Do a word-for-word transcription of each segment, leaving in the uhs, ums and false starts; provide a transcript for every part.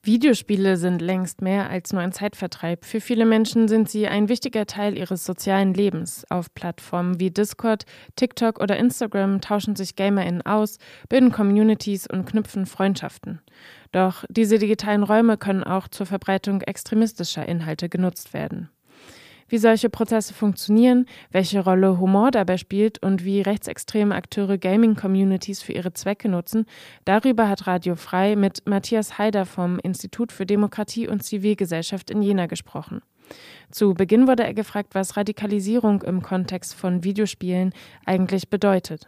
Videospiele sind längst mehr als nur ein Zeitvertreib. Für viele Menschen sind sie ein wichtiger Teil ihres sozialen Lebens. Auf Plattformen wie Discord, TikTok oder Instagram tauschen sich GamerInnen aus, bilden Communities und knüpfen Freundschaften. Doch diese digitalen Räume können auch zur Verbreitung extremistischer Inhalte genutzt werden. Wie solche Prozesse funktionieren, welche Rolle Humor dabei spielt und wie rechtsextreme Akteure Gaming-Communities für ihre Zwecke nutzen, darüber hat Radio Frei mit Matthias Haider vom Institut für Demokratie und Zivilgesellschaft in Jena gesprochen. Zu Beginn wurde er gefragt, was Radikalisierung im Kontext von Videospielen eigentlich bedeutet.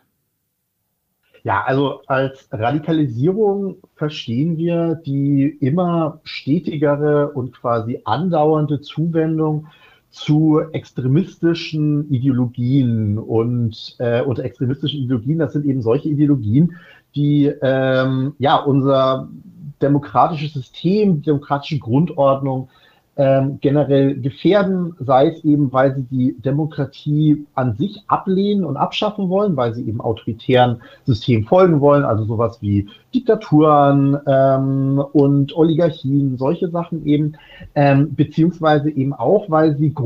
Ja, also als Radikalisierung verstehen wir die immer stetigere und quasi andauernde Zuwendung zu extremistischen Ideologien. Und äh, unter extremistischen Ideologien, das sind eben solche Ideologien, die ähm, ja unser demokratisches System, die demokratische Grundordnung ähm, generell gefährden, sei es eben, weil sie die Demokratie an sich ablehnen und abschaffen wollen, weil sie eben autoritären Systemen folgen wollen, also sowas wie Diktaturen ähm, und Oligarchien, solche Sachen eben, ähm, beziehungsweise eben auch, weil sie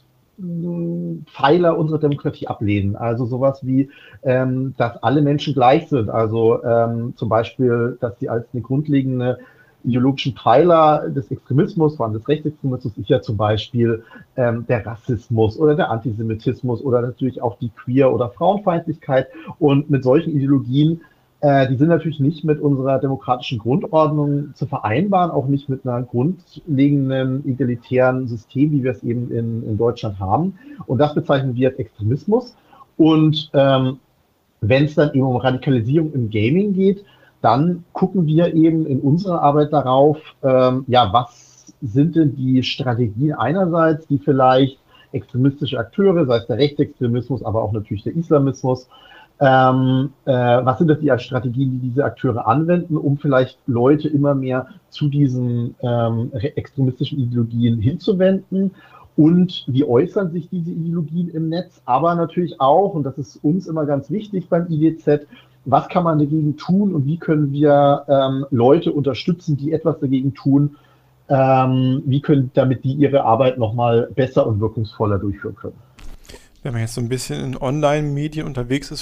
Grundpfeiler unserer Demokratie ablehnen. Also sowas wie, ähm, dass alle Menschen gleich sind. Also ähm, zum Beispiel, dass sie als eine grundlegende ideologischen Pfeiler des Extremismus, vor allem des Rechtsextremismus, ist ja zum Beispiel ähm, der Rassismus oder der Antisemitismus oder natürlich auch die Queer- oder Frauenfeindlichkeit. Und mit solchen Ideologien, äh, die sind natürlich nicht mit unserer demokratischen Grundordnung zu vereinbaren, auch nicht mit einer grundlegenden egalitären System, wie wir es eben in, in Deutschland haben. Und das bezeichnen wir als Extremismus. Und ähm, wenn es dann eben um Radikalisierung im Gaming geht, dann gucken wir eben in unserer Arbeit darauf, ähm, ja, was sind denn die Strategien einerseits, die vielleicht extremistische Akteure, sei es der Rechtsextremismus, aber auch natürlich der Islamismus, ähm, äh, was sind das die Strategien, die diese Akteure anwenden, um vielleicht Leute immer mehr zu diesen ähm, extremistischen Ideologien hinzuwenden? Und wie äußern sich diese Ideologien im Netz? Aber natürlich auch, und das ist uns immer ganz wichtig beim I D Z, was kann man dagegen tun und wie können wir ähm, Leute unterstützen, die etwas dagegen tun, ähm, wie können, damit die ihre Arbeit nochmal besser und wirkungsvoller durchführen können. Wenn man jetzt so ein bisschen in Online-Medien unterwegs ist,